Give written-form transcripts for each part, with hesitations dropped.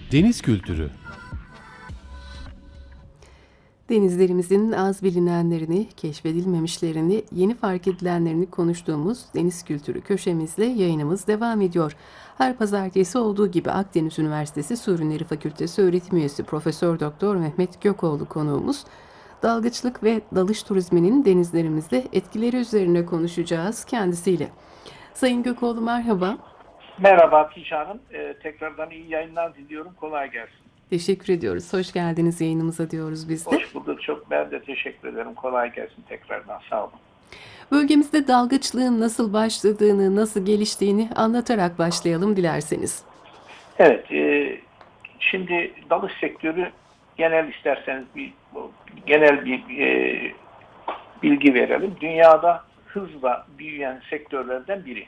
Deniz kültürü. Denizlerimizin az bilinenlerini, keşfedilmemişlerini, yeni fark edilenlerini konuştuğumuz Deniz Kültürü köşemizle yayınımız devam ediyor. Her pazartesi olduğu gibi Akdeniz Üniversitesi Su Ürünleri Fakültesi öğretim üyesi Profesör Doktor Mehmet Gökoğlu konuğumuz. Dalgıçlık ve dalış turizminin denizlerimizde etkileri üzerine konuşacağız kendisiyle. Sayın Gökoğlu merhaba. Merhaba Hatice Hanım. Tekrardan iyi yayınlar diliyorum. Kolay gelsin. Teşekkür ediyoruz. Hoş geldiniz yayınımıza diyoruz biz de. Hoş bulduk. Ben de teşekkür ederim. Kolay gelsin tekrardan. Sağ olun. Bölgemizde dalgıçlığın nasıl başladığını, nasıl geliştiğini anlatarak başlayalım dilerseniz. Evet. Şimdi dalış sektörü isterseniz genel bir bilgi verelim. Dünyada hızla büyüyen sektörlerden biri.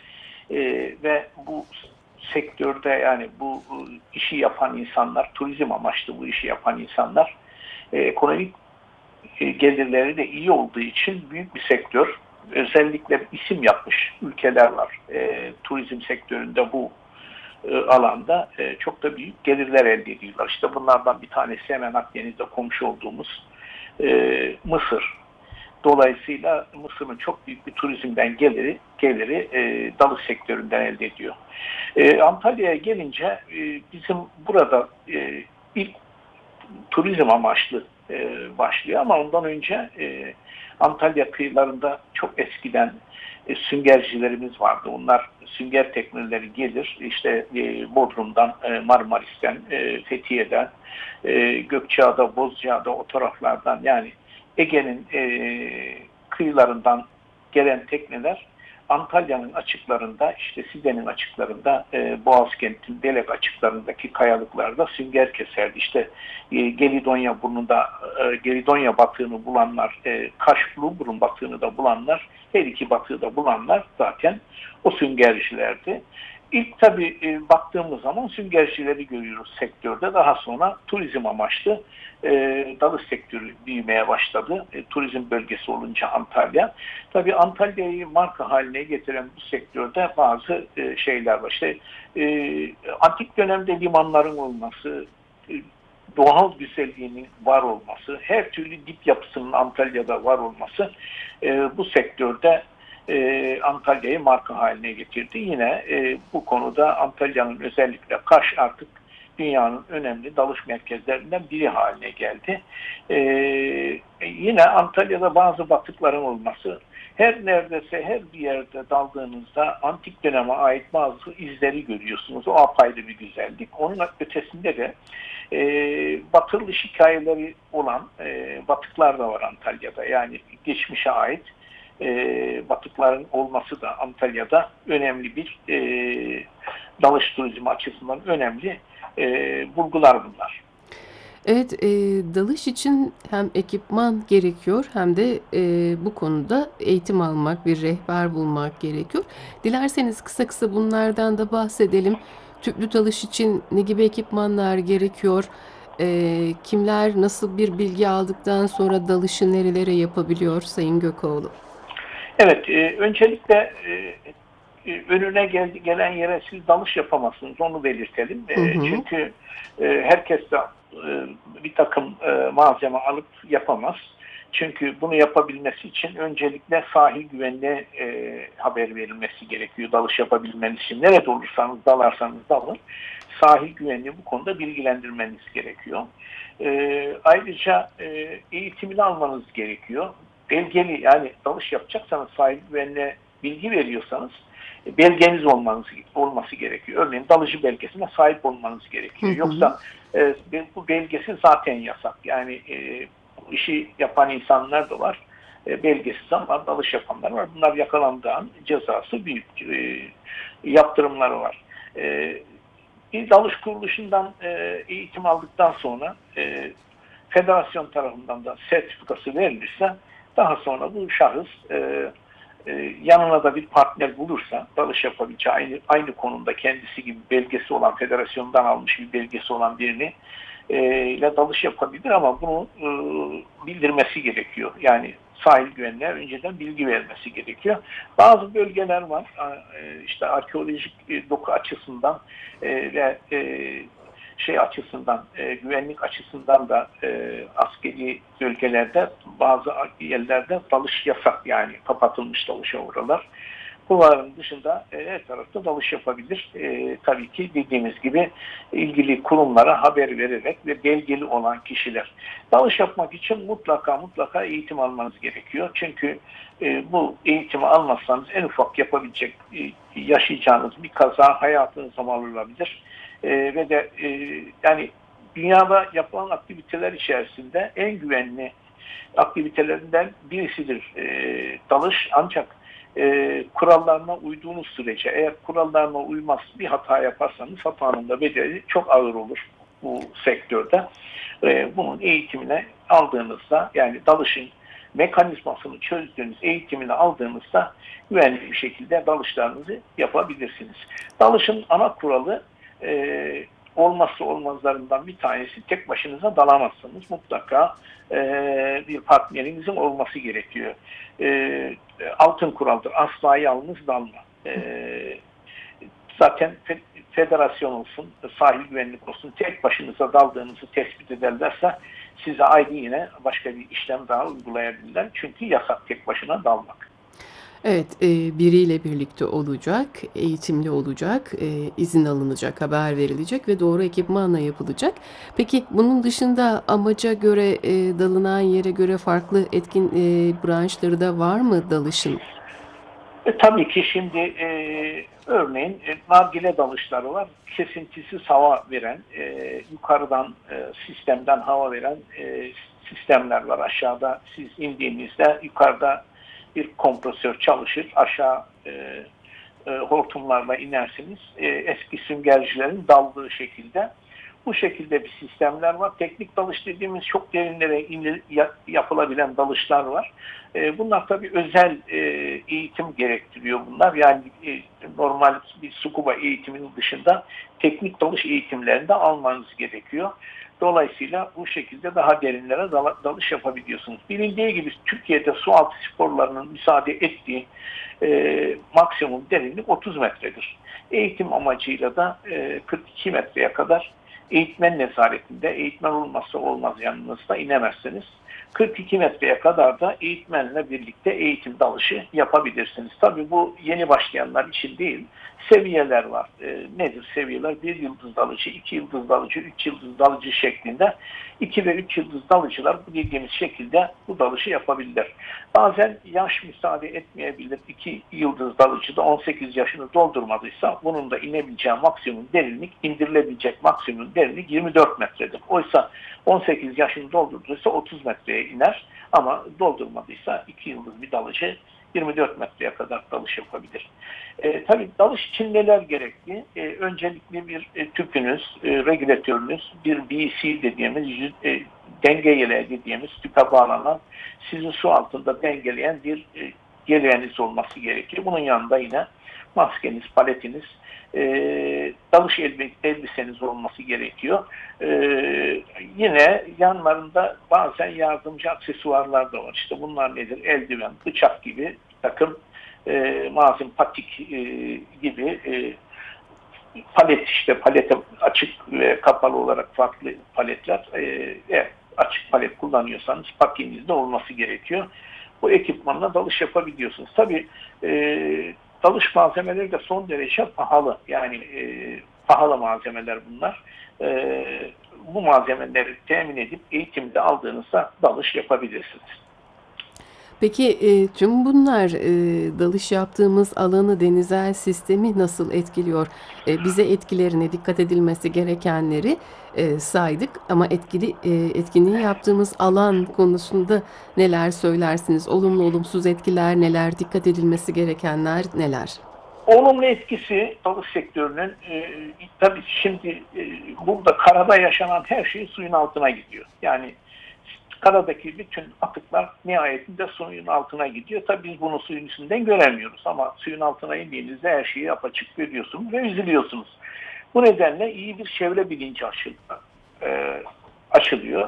Ve bu sektörde yani bu işi yapan insanlar, turizm amaçlı bu işi yapan insanlar ekonomik gelirleri de iyi olduğu için büyük bir sektör. Özellikle isim yapmış ülkeler var. Turizm sektöründe bu alanda çok da büyük gelirler elde ediyorlar. İşte bunlardan bir tanesi hemen Akdeniz'de komşu olduğumuz Mısır. Dolayısıyla Mısır'ın çok büyük bir turizmden geliri dalış sektöründen elde ediyor. Antalya'ya gelince bizim burada ilk turizm amaçlı başlıyor ama ondan önce Antalya kıyılarında çok eskiden süngercilerimiz vardı. Onlar sünger tekneleri gelir işte Bodrum'dan, Marmaris'ten, Fethiye'den, Gökçeada, Bozcaada o taraflardan yani Ege'nin kıyılarından gelen tekneler Antalya'nın açıklarında, işte Side'nin açıklarında, Boğazkent'in Belek açıklarındaki kayalıklarda sünger keserdi. İşte Gelidonya burnunda, Gelidonya batığını bulanlar, Kaşbuluburun batığını da bulanlar, her iki batığı da bulanlar zaten o süngercilerdi. İlk tabii baktığımız zaman süngercileri görüyoruz sektörde. Daha sonra turizm amaçlı dalış sektörü büyümeye başladı. Turizm bölgesi olunca Antalya. Tabii Antalya'yı marka haline getiren bu sektörde bazı şeyler var. İşte antik dönemde limanların olması, doğal güzelliğinin var olması, her türlü dip yapısının Antalya'da var olması bu sektörde Antalya'yı marka haline getirdi. Yine bu konuda Antalya'nın özellikle Kaş artık dünyanın önemli dalış merkezlerinden biri haline geldi. Yine Antalya'da bazı batıkların olması, neredeyse her bir yerde daldığınızda antik döneme ait bazı izleri görüyorsunuz. O apayrı bir güzellik. Onun ötesinde de batırılış hikayeleri olan batıklar da var Antalya'da. Yani geçmişe ait batıkların olması da Antalya'da önemli bir dalış turizmi açısından önemli bulgular bunlar. Evet, dalış için hem ekipman gerekiyor hem de bu konuda eğitim almak, bir rehber bulmak gerekiyor. Dilerseniz kısa kısa bunlardan da bahsedelim. Tüplü dalış için ne gibi ekipmanlar gerekiyor? Kimler nasıl bir bilgi aldıktan sonra dalışı nerelere yapabiliyor Sayın Gökoğlu? Evet, öncelikle önüne gelen yere siz dalış yapamazsınız. Onu belirtelim. Hı hı. Çünkü herkes de bir takım malzeme alıp yapamaz. Çünkü bunu yapabilmesi için öncelikle sahil güvenliğe haber verilmesi gerekiyor. Dalış yapabilmeniz için. Nerede olursanız dalarsanız dalın. Sahil güvenliği bu konuda bilgilendirmeniz gerekiyor. Ayrıca eğitimini almanız gerekiyor. Belgeli yani dalış yapacaksanız sahil güvenliğe bilgi veriyorsanız belgeniz olması gerekiyor. Örneğin dalıcı belgesine sahip olmanız Hı gerekiyor. hı. Yoksa bu belgesi zaten yasak. Yani bu işi yapan insanlar da var. Belgesiz ama dalış yapanlar var. Bunlar yakalandığı an cezası büyük. Yaptırımları var. Bir dalış kuruluşundan eğitim aldıktan sonra federasyon tarafından da sertifikası verilirse daha sonra bu şahıs yanına da bir partner bulursa dalış yapabileceği aynı konumda kendisi gibi belgesi olan federasyondan almış bir belgesi olan birini ile dalış yapabilir ama bunu bildirmesi gerekiyor. Yani sahil güvenliğe önceden bilgi vermesi gerekiyor. Bazı bölgeler var işte arkeolojik doku açısından ve şey açısından, güvenlik açısından da askeri bölgelerde bazı yerlerde dalış yasak, yani kapatılmış dalışa oralar. Bunların dışında her tarafta dalış yapabilir. Tabii ki dediğimiz gibi ilgili kurumlara haber vererek ve belgeli olan kişiler. Dalış yapmak için mutlaka eğitim almanız gerekiyor. Çünkü bu eğitimi almazsanız en ufak yapabilecek, yaşayacağınız bir kaza hayatınıza mal olabilir. Ve de yani dünyada yapılan aktiviteler içerisinde en güvenli aktivitelerinden birisidir dalış. Ancak kurallarına uyduğunuz sürece, eğer kurallarına uymaz bir hata yaparsanız hatanın da bedeli çok ağır olur bu sektörde. Bunun eğitimine aldığınızda, yani dalışın mekanizmasını çözdüğünüz eğitimini aldığınızda güvenli bir şekilde dalışlarınızı yapabilirsiniz. Dalışın ana kuralı, olmazsa olmazlarından bir tanesi, tek başınıza dalamazsınız. Mutlaka bir partnerinizin olması gerekiyor. Altın kuraldır. Asla yalnız dalma. Zaten federasyon olsun, sahil güvenlik olsun, tek başınıza daldığınızı tespit ederlerse size ayrı yine başka bir işlem daha uygulayabilirler. Çünkü yasak tek başına dalmak. Evet, biriyle birlikte olacak, eğitimli olacak, izin alınacak, haber verilecek ve doğru ekipmanla yapılacak. Peki bunun dışında amaca göre, dalınan yere göre farklı etkin, branşları da var mı dalışın? Tabii ki şimdi örneğin nargile dalışları var. Kesintisiz hava veren, yukarıdan sistemden hava veren sistemler var. Aşağıda siz indiğinizde yukarıda bir kompresör çalışır. Aşağı hortumlarla inersiniz. Eski süngercilerin daldığı şekilde. Bu şekilde bir sistemler var. Teknik dalış dediğimiz çok derinlere yapılabilen dalışlar var. Bunlar tabii özel eğitim gerektiriyor bunlar. Yani normal bir scuba eğitiminin dışında teknik dalış eğitimlerini de almanız gerekiyor. Dolayısıyla bu şekilde daha derinlere dalış yapabiliyorsunuz. Bilindiği gibi Türkiye'de sualtı sporlarının müsaade ettiği maksimum derinlik 30 metredir. Eğitim amacıyla da 42 metreye kadar eğitmen nezaretinde, eğitmen olmazsa olmaz yanınızda inemezsiniz. 42 metreye kadar da eğitmenle birlikte eğitim dalışı yapabilirsiniz. Tabii bu yeni başlayanlar için değil, seviyeler var. Nedir seviyeler? 1 yıldız dalıcı, 2 yıldız dalıcı, 3 yıldız dalıcı şeklinde. 2 ve 3 yıldız dalıcılar bu dediğimiz şekilde bu dalışı yapabilirler. Bazen yaş müsaade etmeyebilir. 2 yıldız dalıcı da 18 yaşını doldurmadıysa bunun da inebileceği maksimum derinlik, indirilebilecek maksimum derinlik 24 metredir. Oysa 18 yaşını doldurduysa 30 metreye iner ama doldurmadıysa 2 yıldız bir dalıcı 24 metreye kadar dalış yapabilir. Tabii dalış için neler gerekli? Öncelikle bir tüpünüz, regülatörünüz, bir BC dediğimiz denge yeleği dediğimiz tüpe bağlanan, sizi su altında dengeleyen bir yeleğiniz olması gerekiyor. Bunun yanında yine maskeniz, paletiniz, dalış elbiseniz olması gerekiyor. Yine yanlarında bazen yardımcı aksesuarlar da var. İşte bunlar nedir? Eldiven, bıçak gibi bir takım malzeme, patik gibi palet, işte palete açık ve kapalı olarak farklı paletler. Eğer açık palet kullanıyorsanız patiğinizde olması gerekiyor. Bu ekipmanla dalış yapabiliyorsunuz. Tabii dalış malzemeleri de son derece pahalı. Yani pahalı malzemeler bunlar. Bu malzemeleri temin edip eğitimde aldığınızda dalış yapabilirsiniz. Peki, tüm bunlar, dalış yaptığımız alanı, denizel sistemi nasıl etkiliyor? Bize etkilerine dikkat edilmesi gerekenleri, saydık ama etkinliği yaptığımız alan konusunda neler söylersiniz? Olumlu, olumsuz etkiler neler? Dikkat edilmesi gerekenler neler? Olumlu etkisi dalış sektörünün tabii şimdi burada karada yaşanan her şey suyun altına gidiyor. Yani karadaki bütün atıklar nihayetinde suyun altına gidiyor. Tabii biz bunu suyun üstünden göremiyoruz ama suyun altına indiğinizde her şeyi apaçık görüyorsunuz ve üzülüyorsunuz. Bu nedenle iyi bir çevre bilinci açılıyor.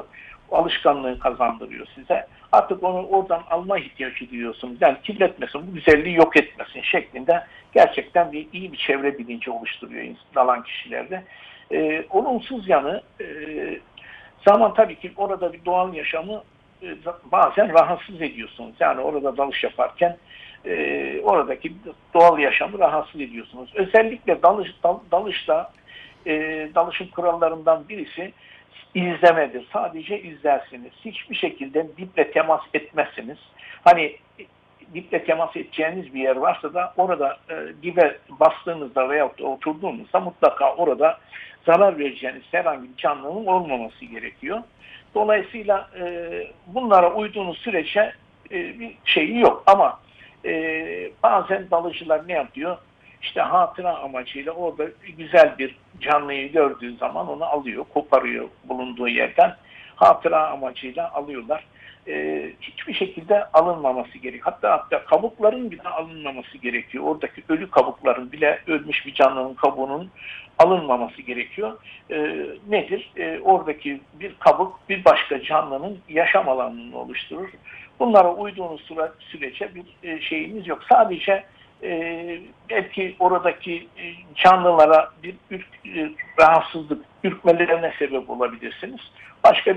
alışkanlığı kazandırıyor size. Artık onu oradan alma ihtiyacı duyuyorsunuz. Yani kirletmesin, bu güzelliği yok etmesin şeklinde gerçekten iyi bir çevre bilinci oluşturuyor dalan kişilerde. Olumsuz yanı zaman tabii ki orada bir doğal yaşamı bazen rahatsız ediyorsunuz. Yani orada dalış yaparken oradaki doğal yaşamı rahatsız ediyorsunuz. Özellikle dalışta dalışın kurallarından birisi izlemedir. Sadece izlersiniz. Hiçbir şekilde diple temas etmezsiniz. Hani diple temas edeceğiniz bir yer varsa da orada dibe bastığınızda veyahut da oturduğunuzda mutlaka orada zarar vereceğiniz herhangi bir canlının olmaması gerekiyor. Dolayısıyla bunlara uyduğunuz sürece bir şeyi yok. Ama bazen dalıcılar ne yapıyor? İşte hatıra amacıyla orada güzel bir canlıyı gördüğü zaman onu alıyor, koparıyor bulunduğu yerden. Hatıra amacıyla alıyorlar. Hiçbir şekilde alınmaması gerekiyor. Hatta kabukların bile alınmaması gerekiyor. Oradaki ölü kabukların bile ölmüş bir canlının kabuğunun alınmaması gerekiyor. Nedir? Oradaki bir kabuk bir başka canlının yaşam alanını oluşturur. Bunlara uyduğunuz sürece bir şeyiniz yok. Sadece belki oradaki canlılara bir rahatsızlık, ürkmelerine sebep olabilirsiniz. Başka